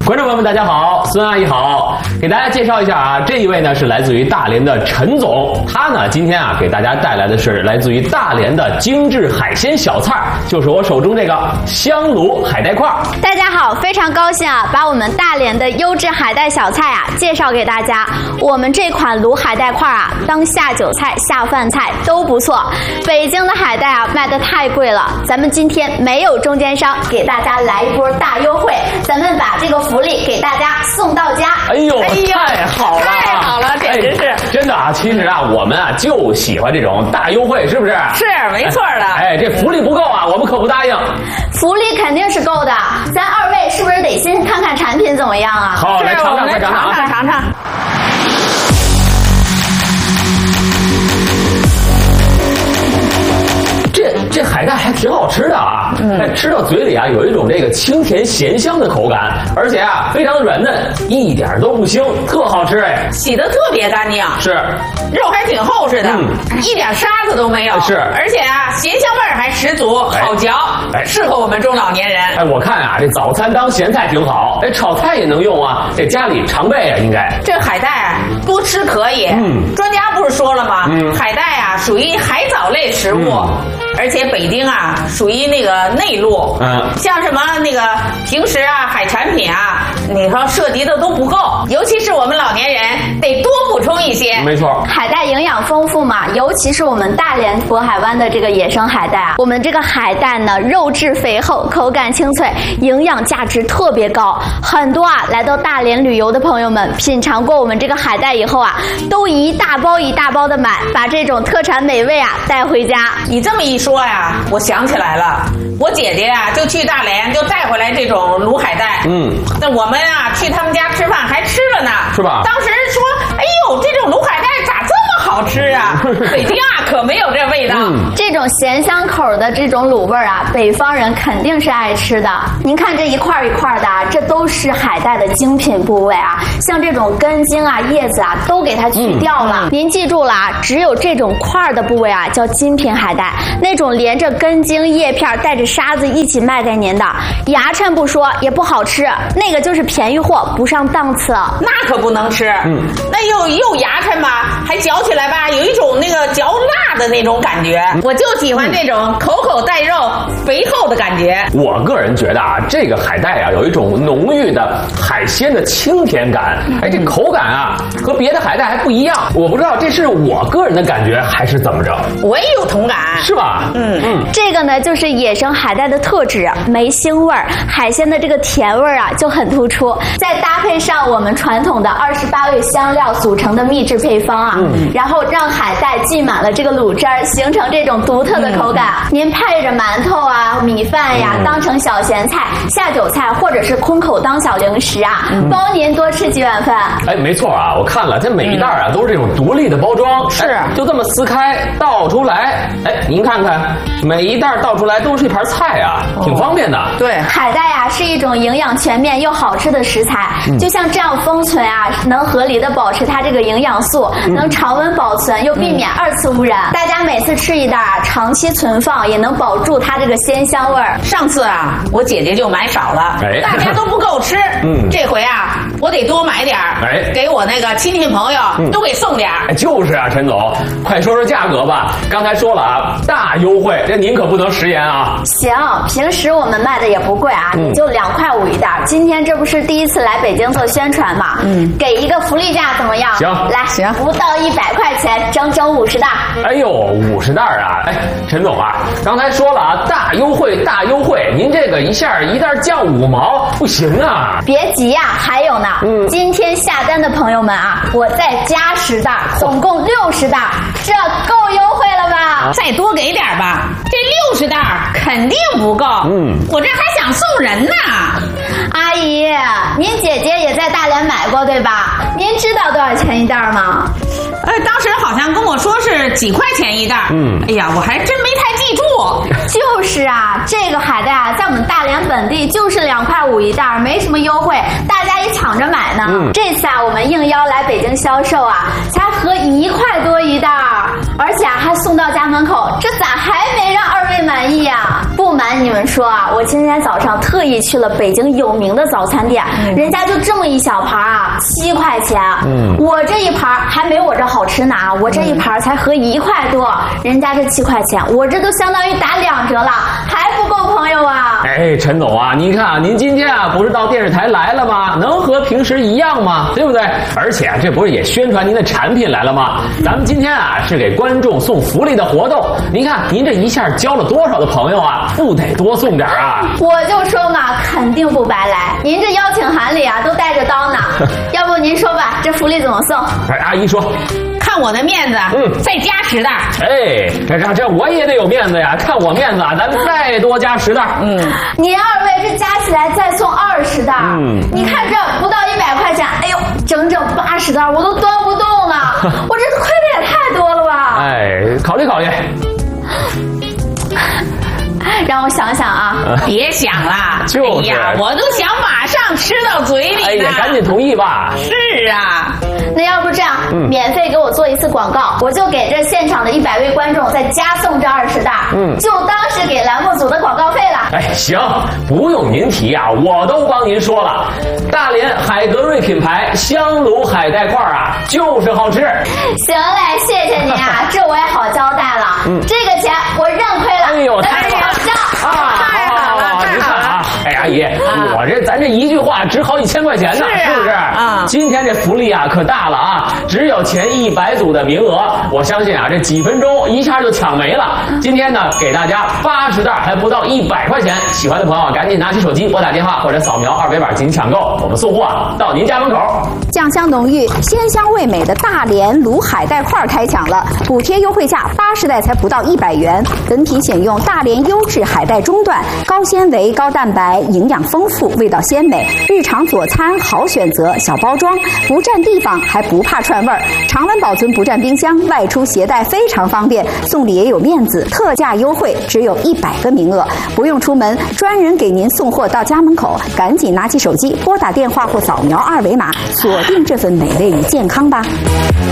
观众朋友们，大家好，孙阿姨好，给大家介绍一下啊，这一位呢是来自于大连的陈总，他呢今天啊给大家带来的是来自于大连的精致海鲜小菜，就是我手中这个香炉海带块。 大家好，非常高兴啊，把我们大连的优质海带小菜啊介绍给大家。我们这款卤海带块啊，当下酒菜、下饭菜都不错。北京的海带啊卖得太贵了，咱们今天没有中间商，给大家来一波大优惠，咱们把这个福利给大家送到家。 哎呦，太好了， 太好了，简直是、 真的啊！其实啊，我们啊就喜欢这种大优惠，是不是？ 是，没错的。 哎，这福利不够啊，我们可不答应。 福利肯定是够的，咱二位是不是得先看看产品怎么样啊？ 好，来尝尝， 来尝尝。 这海带还挺好吃的啊！吃到嘴里啊，有一种这个清甜咸香的口感，而且啊，非常的软嫩，一点都不腥，特好吃哎！ 洗得特别干净， 是， 肉还挺厚实的，一点沙子都没有， 是， 而且啊，咸香味儿还十足，好嚼，适合我们中老年人。 哎，我看啊，这早餐当咸菜挺好，哎，炒菜也能用啊，这家里常备啊，应该。 这海带啊，多吃可以。专家不是说了吗？海带啊，属于海藻类食物。而且北京啊，属于那个内陆，像什么那个平时啊海产品啊，你说涉及的都不够，尤其是我们老年人得多补充一些。 没错， 海带营养丰富嘛，尤其是我们大连渤海湾的这个野生海带啊，我们这个海带呢肉质肥厚，口感清脆，营养价值特别高。很多啊来到大连旅游的朋友们，品尝过我们这个海带以后啊，都一大包一大包的买，把这种特产美味啊带回家。 你这么一说呀，我想起来了，我姐姐呀就去大连，就带回来这种卤海带。那我们啊去他们家吃饭还吃了呢， 是吧？ 当时说，哎呦，这种卤海带咋这么好吃啊？北京啊可没有这味道。 这种咸香口的这种卤味啊，北方人肯定是爱吃的。您看这一块一块的啊，这都是海带的精品部位啊，像这种根茎啊、叶子啊，都给它去掉了。您记住了啊，只有这种块的部位啊，叫精品海带。那种连着根茎、叶片带着沙子一起卖给您的，牙碜不说，也不好吃，那个就是便宜货，不上档次。 那可不能吃。那又牙碜吧，还嚼起来吧，有一种那个嚼蜡的那种感觉。我就喜欢这种口口带肉、肥厚的感觉。 我个人觉得啊，这个海带啊有一种浓郁的海鲜的清甜感，哎，这口感啊和别的海带还不一样。我不知道这是我个人的感觉还是怎么着。 我也有同感， 是吧？ 这个呢就是野生海带的特质，没腥味儿，海鲜的这个甜味儿啊就很突出。再搭配上我们传统的28味香料组成的秘制配方啊，然后让海带浸满了这个卤汁儿，形成这种独特的口感。您配着馒头啊、米饭呀，当成小咸菜、下酒菜，或者是空口当小零食啊，包您多吃几碗饭。 哎，没错啊，我看了，它每一袋啊都是这种独立的包装， 是就这么撕开倒出来，哎，您看看，每一袋倒出来都是一盘菜啊，挺方便的。 对， 海带啊是一种营养全面又好吃的食材，就像这样封存啊，能合理的保持它这个营养素，能常温保存，又避免二次污染。大家每次吃一袋啊，长期存放也能保住它这个鲜香味儿。 上次啊，我姐姐就买少了，大家都不够吃。这回啊，我得多买点儿，给我那个亲戚朋友都给送点儿。 就是啊，陈总，快说说价格吧。刚才说了啊，大优惠，这您可不能食言啊。 行，平时我们卖的也不贵啊，也就2块5一袋。今天这不是第一次来北京做宣传嘛，给一个福利价怎么样？ 行， 来， 行， 不到100块钱，整整50袋。 哎呦，50袋啊！哎，陈总啊，刚才说了啊，大优惠，大优惠，您这个一下一袋降5毛，不行啊！ 别急呀，还有呢。今天下单的朋友们啊，我再加10袋，总共60袋，这够优惠了吧？ 再多给点吧，这60袋肯定不够。我这还想送人呢。 阿姨，您姐姐也在大连买过对吧？您知道多少钱一袋吗？ 当时好像跟我说是几块钱一袋。哎呀，我还真没太记住。 就是啊，这个海带啊，在我们大连本地就是2块5一袋，没什么优惠，大家也抢着买呢。这次啊，我们应邀来北京销售啊，才合1块多一袋，而且啊还送到家门口，这咋还没让2位满意呀！不瞒你们说啊，我今天早上特意去了北京有名的早餐店，人家就这么一小盘啊，7块钱。我这一盘还没我这好吃呢，我这一盘才合1块多，人家这7块钱，我这都相当于打2折了，还不够朋友啊！ 哎，陈总啊，您看啊，您今天啊不是到电视台来了吗？能和平时一样吗？对不对？而且啊，这不是也宣传您的产品来了吗？咱们今天啊是给观众送福利的活动，您看您这一下交了多少的朋友啊，不得多送点啊！ 我就说嘛，肯定不白来，您这邀请函里啊都带着刀呢。要不您说吧，这福利怎么送？ 哎，阿姨说。 看我的面子，再加10袋。 哎，这我也得有面子呀！看我面子啊，咱们再多加10袋。 您2位这加起来再送20袋。你看这不到100块钱，哎呦，整整80袋，我都端不动了。我这亏的也太多了吧？ 哎，考虑考虑。 让我想想啊， 别想了， 就是， 哎呀，我都想马上吃到嘴里呢。 哎呀，赶紧同意吧。 是啊， 那要不这样，免费给我做一次广告，我就给这现场的100位观众再加送这20袋，就当是给栏目组的广告费了。 哎，行，不用您提啊，我都帮您说了，大连海格瑞品牌香炉海带块啊，就是好吃。 行嘞，谢谢您啊，这我也好交代了。这个钱我认亏了。 哎呦，太好了！ 太好了！ 你看啊，哎，阿姨，咱这一句话值好几千块钱呢，是不是？今天这福利啊可大了啊！只有前100组的名额，我相信啊，这几分钟一下就抢没了。今天呢，给大家80袋，还不到100块钱。喜欢的朋友赶紧拿起手机拨打电话或者扫描2维码进行抢购，我们送货到您家门口。 酱香浓郁、鲜香味美的大连卤海带块开抢了，补贴优惠价80袋才不到100元，本品选用大连优质海带中段，高纤维、高蛋白，营养丰富，味道鲜美，日常佐餐好选择，小包装，不占地方还不怕串味儿，常温保存不占冰箱，外出携带非常方便，送礼也有面子，特价优惠，只有100个名额，不用出门，专人给您送货到家门口，赶紧拿起手机拨打电话或扫描2维码，锁定这份美味与健康吧。